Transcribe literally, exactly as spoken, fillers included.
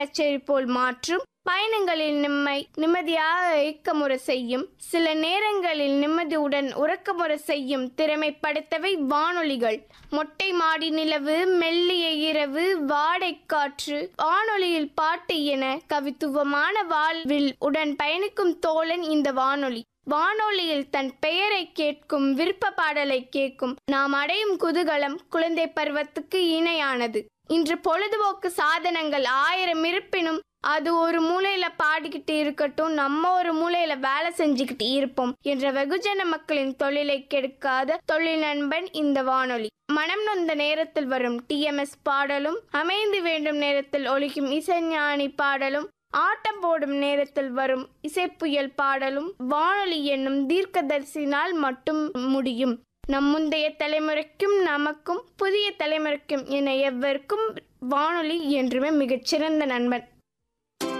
கச்சேரி போல் மாற்றும், பயணங்களில் நம்மை நிம்மதியாக இயக்கமுற செய்யும், சில நேரங்களில் நிம்மதியுடன் உறக்கமுற செய்யும் திறமை படைத்தவை வானொலிகள். மொட்டை மாடி நிலவு, மெல்லிய இரவு, வாடைக்காற்று, வானொலியில் பாட்டு என கவித்துவமான வாழ்வில் உடன் பயணிக்கும் தோழன் இந்த வானொலி. வானொலியில் தன் பெயரை கேட்கும், விருப்ப பாடலை கேட்கும் நாம் அடையும் குதூகலம் குழந்தை பருவத்துக்கு இணையானது. இன்று பொழுதுபோக்கு சாதனங்கள் ஆயிரம் இருப்பினும் அது ஒரு மூலையில பாடிக்கிட்டு இருக்கட்டும், நம்ம ஒரு மூலையில வேலை செஞ்சுக்கிட்டு இருப்போம் என்ற வெகுஜன மக்களின் தொழிலை கெடுக்காத தொழில் நண்பன் இந்த வானொலி. மனம் நொந்த நேரத்தில் வரும் டி எம் எஸ் பாடலும், அமைந்து வேண்டும் நேரத்தில் ஒலிக்கும் இசைஞானி பாடலும், ஆட்டம் போடும் நேரத்தில் வரும் இசைப்புயல் பாடலும் வானொலி என்னும் தீர்க்கதரிசினால் மட்டும் முடியும். நம் முந்தைய தலைமுறைக்கும் நமக்கும் புதிய தலைமுறைக்கும் என எவருக்கும் வானொலி என்றுமே மிகச்சிறந்த நண்பன்.